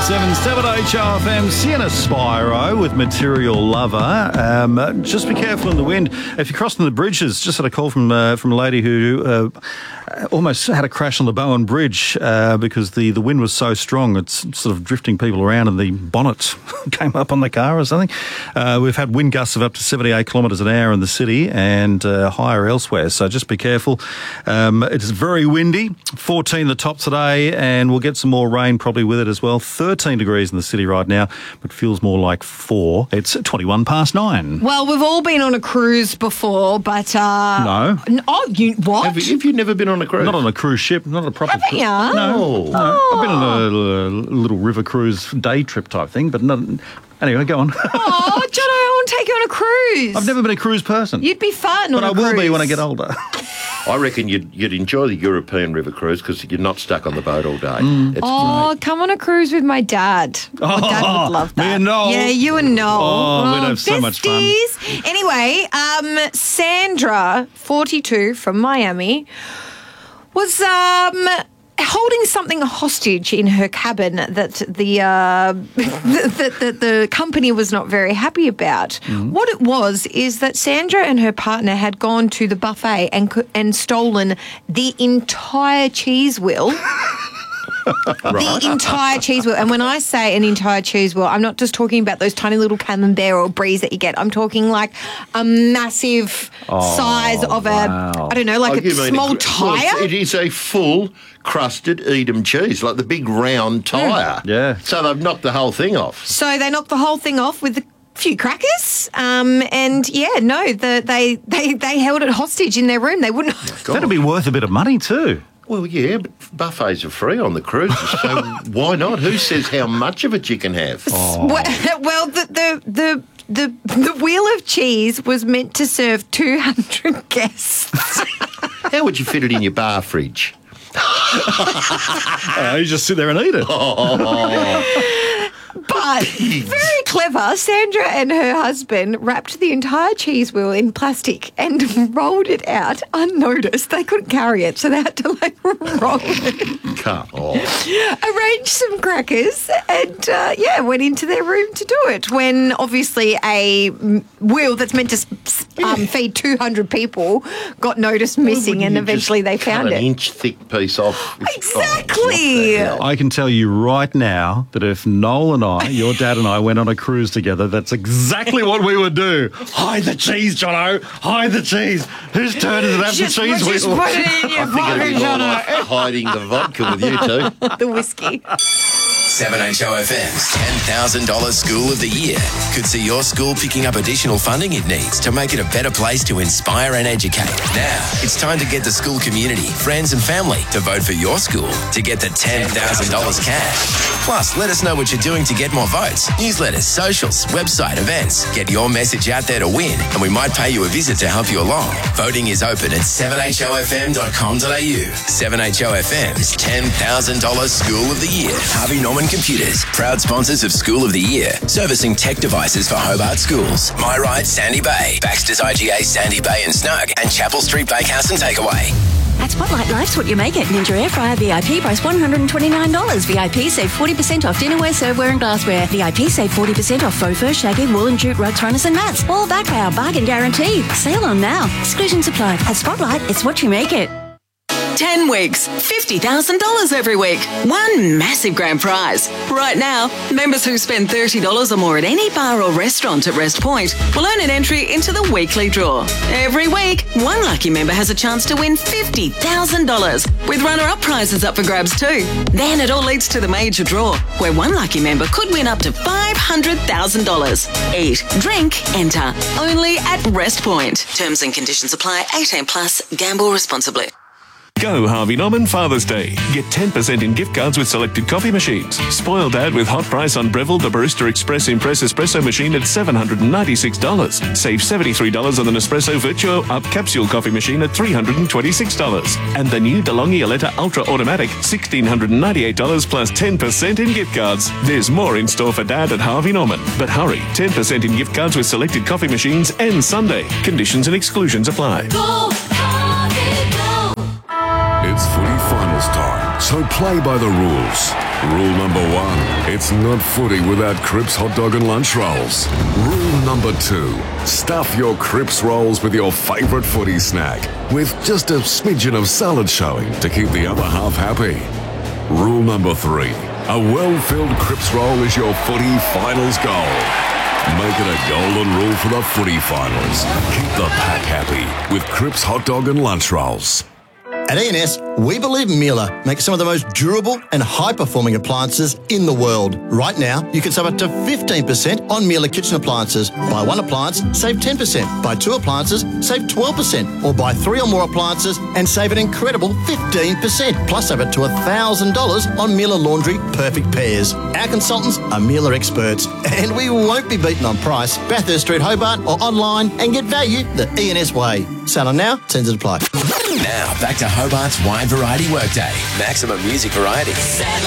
97.7 HRFM, Sienna Spyro with Material Lover. Just be careful in the wind. If you're crossing the bridges, just had a call from a lady who almost had a crash on the Bowen Bridge because the wind was so strong. It's sort of drifting people around and the bonnet came up on the car or something. We've had wind gusts of up to 78 kilometres an hour in the city and higher elsewhere, so just be careful. It's very windy. 14 the top today, and we'll get some more rain probably with it as well. 13 degrees in the city right now, but feels more like 4. It's 21 past 9. Well, we've all been on a cruise before, but... No. Oh, what? Have you never been on a cruise? Not on a cruise ship, not a proper cruise. Yeah. No. I've been on a little river cruise day trip type thing, but not... Anyway, go on. Oh, Jono, I want to take you on a cruise. I've never been a cruise person. You'd be fun on a cruise. But I will be when I get older. I reckon you'd enjoy the European river cruise because you're not stuck on the boat all day. It's great. Come on a cruise with my dad. My dad would love that. Me and Noel. Yeah, you and Noel. Oh, we'd have so much fun. besties. Anyway, Sandra, 42, from Miami, was holding something hostage in her cabin that the company was not very happy about. What it was is that Sandra and her partner had gone to the buffet and stolen the entire cheese wheel. The entire cheese wheel. And when I say an entire cheese wheel, I'm not just talking about those tiny little camembert or bries that you get. I'm talking like a massive size of I don't know, like a small tyre. It is a full crusted Edam cheese, like the big round tyre. Yeah. So they've knocked the whole thing off. So they knocked the whole thing off with a few crackers. They held it hostage in their room. They wouldn't. That'd be worth a bit of money too. Well, yeah, but buffets are free on the cruises, so why not? Who says how much of it you can have? Well, the wheel of cheese was meant to serve 200 guests. How would you fit it in your bar fridge? You just sit there and eat it. But very clever, Sandra and her husband wrapped the entire cheese wheel in plastic and rolled it out unnoticed. They couldn't carry it, so they had to roll it. Come on. Arranged some crackers and, went into their room to do it. When obviously a wheel that's meant to feed 200 people got noticed missing, and eventually they found cut it. An inch thick piece off. Exactly. I can tell you right now that if Noel and your dad and I, went on a cruise together, that's exactly what we would do. Hide the cheese, Jono. Hide the cheese. Whose turn is it to have the cheese? Just put it in your pocket, It'd be more like hiding the vodka with you two. The whiskey. 7HOFM's $10,000 School of the Year could see your school picking up additional funding it needs to make it a better place to inspire and educate. Now, it's time to get the school community, friends and family to vote for your school to get the $10,000 cash. Plus, let us know what you're doing to get more votes. Newsletters, socials, website, events. Get your message out there to win, and we might pay you a visit to help you along. Voting is open at 7hofm.com.au. 7HOFM's $10,000 School of the Year. Harvey Norman Computers, proud sponsors of School of the Year, servicing tech devices for Hobart schools. My Right, Sandy Bay, Baxter's IGA, Sandy Bay and Snug, and Chapel Street Bakehouse and Takeaway. At Spotlight, life's what you make it. Ninja Air Fryer VIP price $129. VIP save 40% off dinnerware, serveware and glassware. VIP save 40% off faux fur, shaggy, wool and jute rugs, runners and mats. All back by our bargain guarantee. Sale on now. Exclusions apply. At Spotlight, it's what you make it. 10 weeks, $50,000 every week. One massive grand prize. Right now, members who spend $30 or more at any bar or restaurant at Rest Point will earn an entry into the weekly draw. Every week, one lucky member has a chance to win $50,000, with runner-up prizes up for grabs too. Then it all leads to the major draw, where one lucky member could win up to $500,000. Eat, drink, enter. Only at Rest Point. Terms and conditions apply. 18 plus. Gamble responsibly. Go Harvey Norman Father's Day. Get 10% in gift cards with selected coffee machines. Spoil Dad with hot price on Breville the Barista Express Impress Espresso machine at $796. Save $73 on the Nespresso Virtuo Up Capsule coffee machine at $326. And the new DeLonghi Aletta Ultra Automatic, $1,698 plus 10% in gift cards. There's more in store for Dad at Harvey Norman. But hurry, 10% in gift cards with selected coffee machines ends Sunday. Conditions and exclusions apply. Go, Harvey, go. It's footy finals time, so play by the rules. Rule number 1, it's not footy without Cripps hot dog and lunch rolls. Rule number 2, stuff your Cripps rolls with your favourite footy snack, with just a smidgen of salad showing to keep the other half happy. Rule number 3, a well-filled Cripps roll is your footy finals goal. Make it a golden rule for the footy finals. Keep the pack happy with Cripps hot dog and lunch rolls. At E&S, we believe Miele makes some of the most durable and high-performing appliances in the world. Right now, you can save up to 15% on Miele kitchen appliances. Buy one appliance, save 10%. Buy two appliances, save 12%. Or buy three or more appliances and save an incredible 15%. Plus, save up to $1,000 on Miele Laundry Perfect Pairs. Our consultants are Miele experts, and we won't be beaten on price. Bathurst Street, Hobart, or online and get value the E&S way. Sound on now, terms apply. Now, back to Hobart's Wide Variety Workday. Maximum music variety.